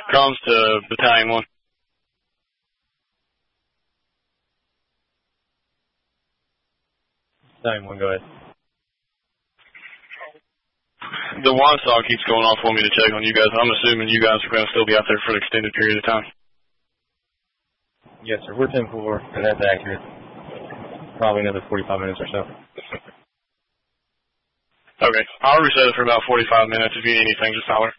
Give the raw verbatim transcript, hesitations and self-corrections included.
Comes to Battalion one. Battalion one, go ahead. The Wansaw keeps going off for me to check on you guys. I'm assuming you guys are going to still be out there for an extended period of time. Yes, sir. We're ten four, and that's accurate. Probably another forty-five minutes or so. Okay. I'll reset it for about forty-five minutes. If you need anything, just holler.